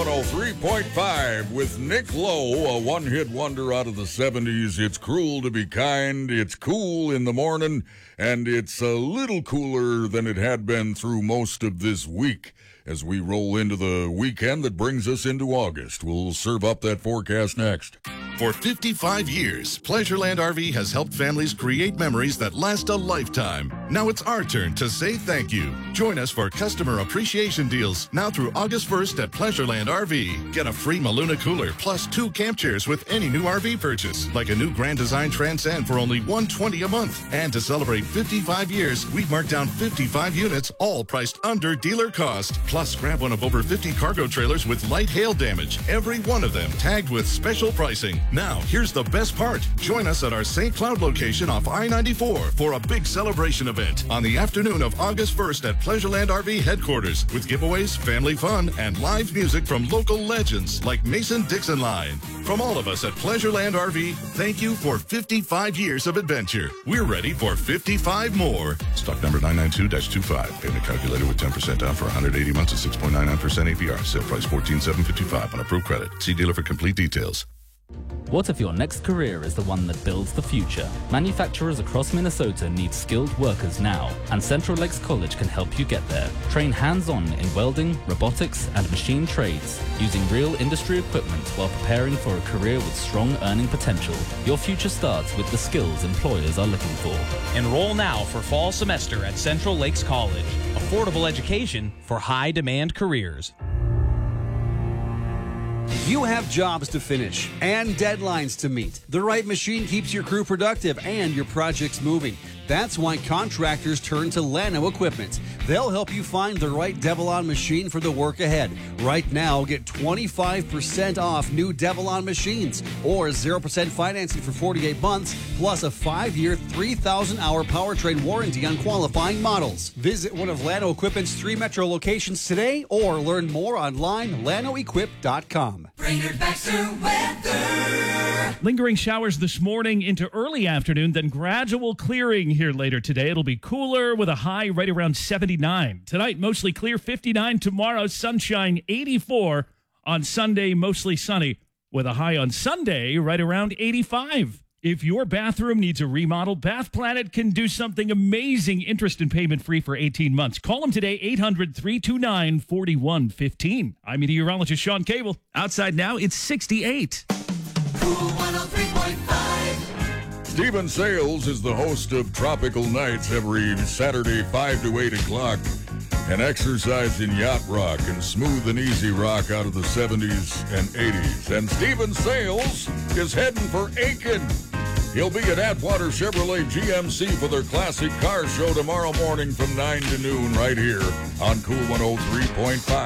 103.5 with Nick Lowe, a one-hit wonder out of the 70s. It's cruel to be kind, it's cool in the morning, and it's a little cooler than it had been through most of this week. As we roll into the weekend that brings us into August, we'll serve up that forecast next. For 55 years, Pleasureland RV has helped families create memories that last a lifetime. Now it's our turn to say thank you. Join us for customer appreciation deals now through August 1st at Pleasureland RV. Get a free Maluna cooler plus 2 camp chairs with any new RV purchase, like a new Grand Design Transcend for only $120 a month. And to celebrate 55 years, we've marked down 55 units, all priced under dealer cost. Plus, grab one of over 50 cargo trailers with light hail damage, every one of them tagged with special pricing. Now, here's the best part. Join us at our St. Cloud location off I-94 for a big celebration event on the afternoon of August 1st at Pleasureland RV headquarters with giveaways, family fun, and live music from local legends like Mason-Dixon Line. From all of us at Pleasureland RV, thank you for 55 years of adventure. We're ready for 55 more. Stock number 992-25. Payment calculated with 10% down for 180 months at 6.99% APR. Sale price $14,755 on approved credit. See dealer for complete details. What if your next career is the one that builds the future? Manufacturers across Minnesota need skilled workers now, and Central Lakes College can help you get there. Train hands-on in welding, robotics, and machine trades, using real industry equipment while preparing for a career with strong earning potential. Your future starts with the skills employers are looking for. Enroll now for fall semester at Central Lakes College. Affordable education for high-demand careers. You have jobs to finish and deadlines to meet. The right machine keeps your crew productive and your projects moving. That's why contractors turn to Llano Equipment. They'll help you find the right Devilon machine for the work ahead. Right now, get 25% off new Devilon machines or 0% financing for 48 months, plus a 5-year, 3,000-hour powertrain warranty on qualifying models. Visit one of Llano Equipment's 3 metro locations today or learn more online, llanoequip.com. Brainerd Baxter weather. Lingering showers this morning into early afternoon, then gradual clearing here later today. It'll be cooler with a high right around 79. Tonight, mostly clear, 59. Tomorrow, sunshine, 84. On Sunday, mostly sunny with a high on Sunday right around 85. If your bathroom needs a remodel, Bath Planet can do something amazing. Interest and payment free for 18 months. Call them today, 800-329-4115. I'm meteorologist Sean Cable. Outside now, it's 68. Cool 103.5. Stephen Sales is the host of Tropical Nights every Saturday, 5 to 8 o'clock. An exercise in yacht rock and smooth and easy rock out of the 70s and 80s. And Stephen Sales is heading for Aiken. He'll be at Atwater Chevrolet GMC for their classic car show tomorrow morning from 9 to noon right here on Cool 103.5.